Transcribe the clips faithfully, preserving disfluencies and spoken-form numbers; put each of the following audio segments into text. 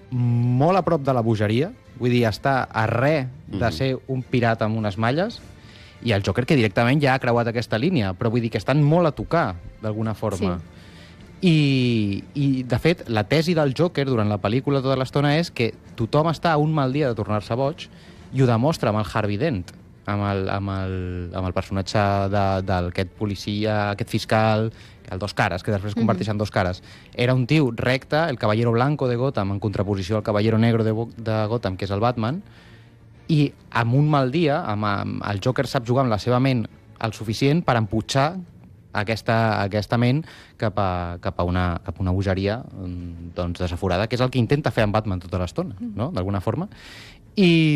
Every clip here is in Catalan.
molt a prop de la bogeria, vull dir, està a res de ser un pirata amb unes malles, i el Joker que directament ja ha creuat aquesta línia, però vull dir que estan molt a tocar, d'alguna forma. Sí. I, I, de fet, la tesi del Joker durant la pel·lícula tota l'estona és que tothom està a un mal dia de tornar-se boig, i ho demostra amb el Harvey Dent, amb el, amb el, amb el personatge d'aquest policia, aquest fiscal, el Dos Cares, que després es converteix en Dos Cares. Era un tio recte, el Caballero Blanco de Gotham, en contraposició al Caballero Negro de, de Gotham, que és el Batman, i amb un mal dia, amb, amb, el Joker sap jugar amb la seva ment el suficient per emputxar aquesta, aquesta ment cap a, cap a, una, cap a una bogeria doncs, desaforada, que és el que intenta fer en Batman tota l'estona, no? D'alguna forma. I,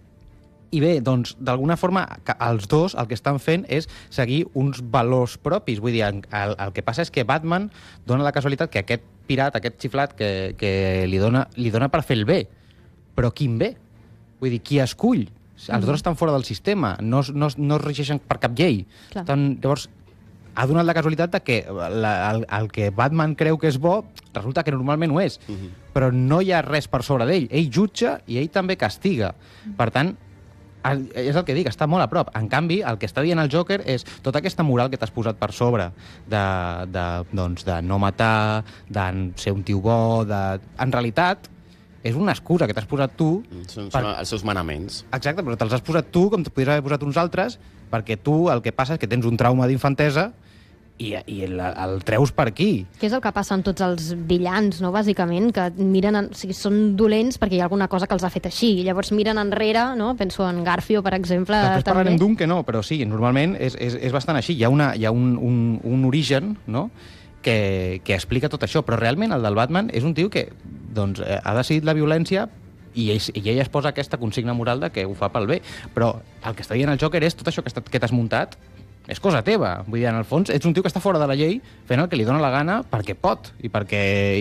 i bé, doncs, d'alguna forma, els dos el que estan fent és seguir uns valors propis. Vull dir, el, el que passa és que Batman dona la casualitat que aquest pirat, aquest xiflat, que, que li, dona, li dona per fer el bé. Però quin bé? Vull dir, qui escull? Els dos estan fora del sistema, no, no, no es regeixen per cap llei. Estan, llavors, ha donat la casualitat de que la, el, el que Batman creu que és bo resulta que normalment ho és, uh-huh. però no hi ha res per sobre d'ell. Ell jutja i ell també castiga. Per tant, és el que dic, està molt a prop. En canvi, el que està dient el Joker és tota aquesta moral que t'has posat per sobre de, de, doncs, de no matar, de ser un tio bo, de... En realitat, és una excusa que t'has posat tu... Són, per... són els seus manaments. Exacte, però te'ls has posat tu com te podries haver posat uns altres, perquè tu el que passa és que tens un trauma d'infantesa i, i el, el treus per aquí. Què és el que passa amb tots els villans, no, bàsicament, que miren en, o sigui, són dolents perquè hi ha alguna cosa que els ha fet així, i llavors miren enrere, no? Penso en Garfio, per exemple. Després també parlarem d'un que no, però sí, normalment és, és, és bastant així. Hi ha, una, hi ha un, un, un origen, no?, que, que explica tot això, però realment el del Batman és un tio que doncs, ha decidit la violència i ell, i ell es posa aquesta consigna moral de que ho fa pel bé. Però el que està dient el Joker és tot això que, que t'has muntat és cosa teva. Vull dir, en el fons, ets un tio que està fora de la llei fent el que li dona la gana perquè pot. I perquè...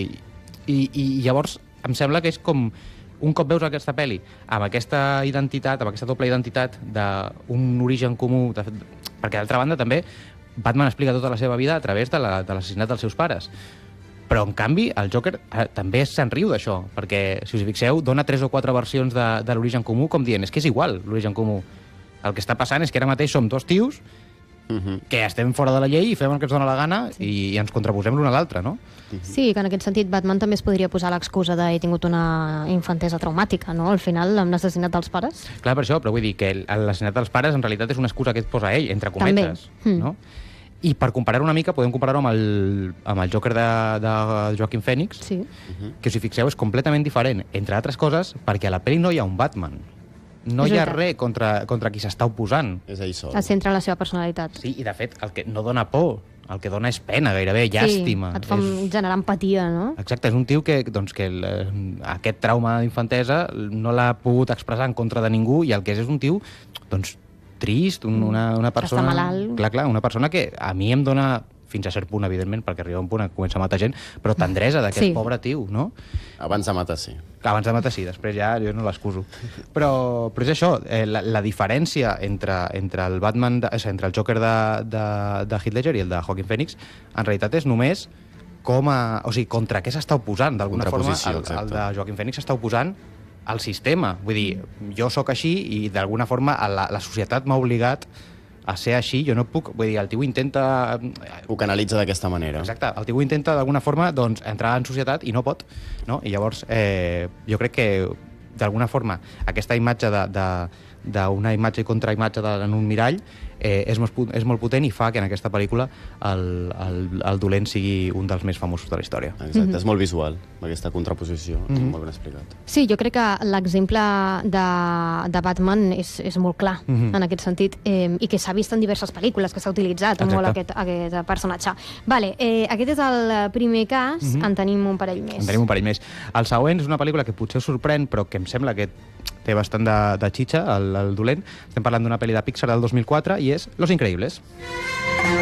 I, i llavors em sembla que és com... Un cop veus aquesta pel·li amb aquesta identitat, amb aquesta doble identitat d'un origen comú... De, perquè, d'altra banda, també Batman explica tota la seva vida a través de l'assassinat dels seus pares. Però, en canvi, el Joker eh, també se'n riu d'això, perquè, si us hi fixeu, dona tres o quatre versions de, de l'origen comú, com dient, és que és igual, l'origen comú. El que està passant és que ara mateix som dos tios uh-huh. que estem fora de la llei i fem el que ens dona la gana sí. i, i ens contraposem l'un a l'altre, no? Uh-huh. Sí, que en aquest sentit Batman també es podria posar l'excusa de he tingut una infantesa traumàtica, no? Al final, amb l'assassinat dels pares. Clar, per això, però vull dir que l'assassinat dels pares en realitat és una excusa que et posa ell, entre cometes, també. No? Mm. I per comparar-ho una mica, podem comparar-ho amb el, amb el Joker de, de Joaquin Phoenix, sí. uh-huh. que, si fixeu, és completament diferent, entre altres coses, perquè a la pel·li no hi ha un Batman. No és hi ha veritat. Res contra, contra qui s'està oposant. És ell sol. Es centra en la seva personalitat. Sí, i de fet, el que no dona por, el que dona és pena, gairebé, llàstima. Sí, et fa és... generar empatia, no? Exacte, és un tio que, doncs, que el, aquest trauma d'infantesa no l'ha pogut expressar en contra de ningú, i el que és és un tio, doncs, trist, un, una, una persona... Està malalt. Clar, clar, una persona que a mi em dona, fins a cert punt, evidentment, perquè arriba un punt que comença a matar gent, però tendresa d'aquest sí. pobre tio, no? Abans de matar, sí. Abans de matar, sí. Després ja jo no l'excuso. Però, però és això, eh, la, la diferència entre, entre el Batman, de, entre el Joker de, de, de Heath Ledger i el de Joaquin Phoenix, en realitat és només com a... O sigui, contra què s'està oposant, d'alguna forma. El, el de Joaquin Phoenix s'està oposant al sistema. Vull dir, jo sóc així i d'alguna forma la, la societat m'ha obligat a ser així, jo no puc... Vull dir, el tio intenta... Ho canalitza d'aquesta manera. Exacte, el tio intenta d'alguna forma doncs, entrar en societat i no pot, no? I llavors eh, jo crec que d'alguna forma aquesta imatge de, de, d'una imatge i contraimatge de, en un mirall eh, és, molt, és molt potent i fa que en aquesta pel·lícula el, el, el dolent sigui un dels més famosos de la història. Exacte, mm-hmm. és molt visual, aquesta contraposició, mm-hmm. molt ben explicat. Sí, jo crec que l'exemple de, de Batman és, és molt clar, mm-hmm. en aquest sentit, eh, i que s'ha vist en diverses pel·lícules, que s'ha utilitzat Exacte. molt aquest, aquest personatge. Vale, eh, aquest és el primer cas, mm-hmm. en tenim un parell més. En tenim un parell més. El següent és una pel·lícula que potser us sorprèn, però que em sembla que té bastant de, de xitxa, el, el dolent. Estem parlant d'una pel·li de Pixar del dos mil quatre i és Los Increíbles.